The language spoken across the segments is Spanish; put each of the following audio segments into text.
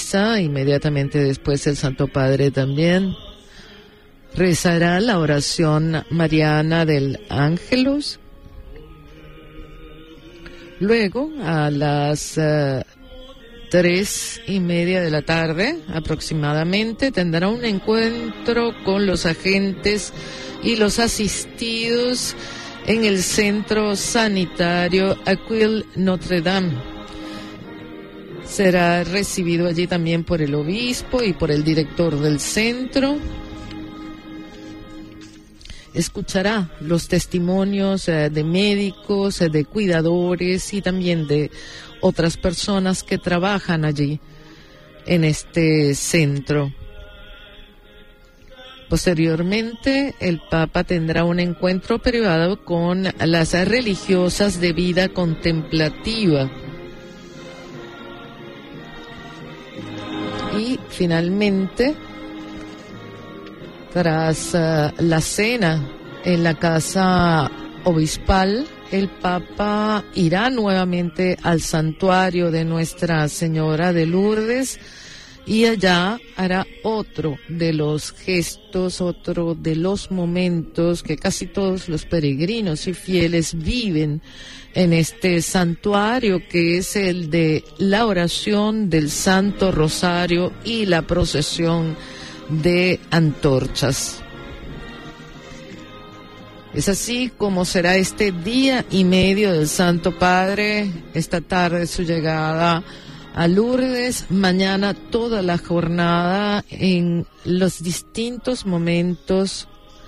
misa, inmediatamente después el Santo Padre también rezará la oración mariana del Ángelus. Luego, a las 3:30 de la tarde aproximadamente, tendrá un encuentro con los agentes y los asistidos en el centro sanitario Aquile Notre Dame. Será recibido allí también por el obispo y por el director del centro. Escuchará los testimonios de médicos, de cuidadores y también de otras personas que trabajan allí en este centro. Posteriormente, el Papa tendrá un encuentro privado con las religiosas de vida contemplativa. Y finalmente, tras la cena en la casa obispal, el Papa irá nuevamente al santuario de Nuestra Señora de Lourdes y allá hará otro de los gestos, otro de los momentos que casi todos los peregrinos y fieles viven en este santuario, que es el de la oración del Santo Rosario y la procesión de antorchas. Es así como será este día y medio del Santo Padre, esta tarde su llegada a Lourdes, mañana toda la jornada en los distintos momentos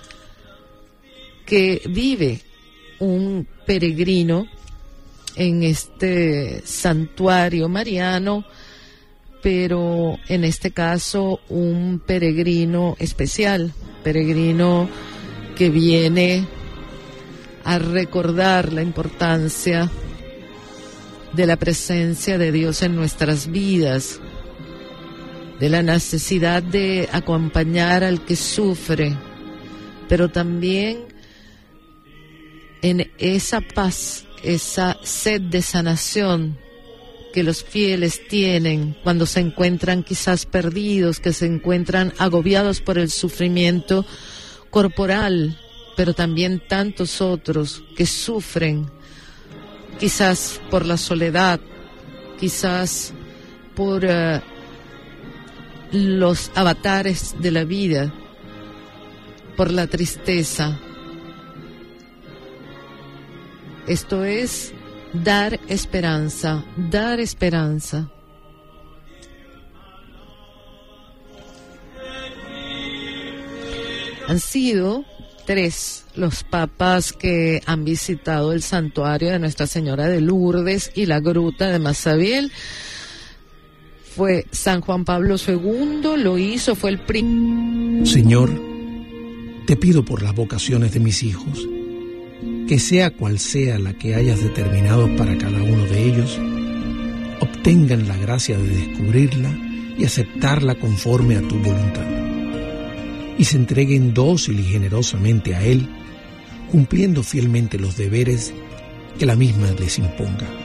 que vive un peregrino en este santuario mariano, pero en este caso un peregrino especial, peregrino que viene a recordar la importancia de la presencia de Dios en nuestras vidas, de la necesidad de acompañar al que sufre, pero también en esa paz, esa sed de sanación que los fieles tienen cuando se encuentran quizás perdidos, que se encuentran agobiados por el sufrimiento corporal, pero también tantos otros que sufren quizás por la soledad, quizás por los avatares de la vida, por la tristeza. Esto es dar esperanza, dar esperanza. Han sido 3 los papas que han visitado el santuario de Nuestra Señora de Lourdes y la gruta de Massabielle. Fue San Juan Pablo II, lo hizo, fue el Señor, te pido por las vocaciones de mis hijos, que sea cual sea la que hayas determinado para cada uno de ellos, obtengan la gracia de descubrirla y aceptarla conforme a tu voluntad, y se entreguen dócil y generosamente a Él, cumpliendo fielmente los deberes que la misma les imponga.